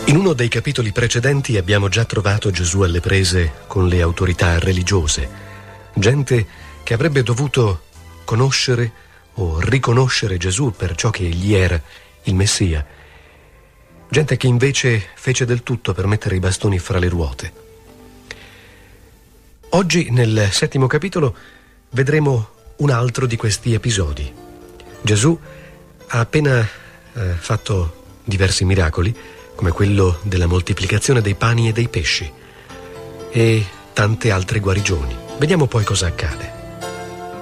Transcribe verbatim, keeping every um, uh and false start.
In uno dei capitoli precedenti abbiamo già trovato Gesù alle prese con le autorità religiose, gente che avrebbe dovuto conoscere o riconoscere Gesù per ciò che egli era, il Messia, gente che invece fece del tutto per mettere i bastoni fra le ruote. Oggi, nel settimo capitolo, vedremo un altro di questi episodi. Gesù ha appena eh, fatto diversi miracoli, come quello della moltiplicazione dei pani e dei pesci, e tante altre guarigioni. Vediamo poi cosa accade.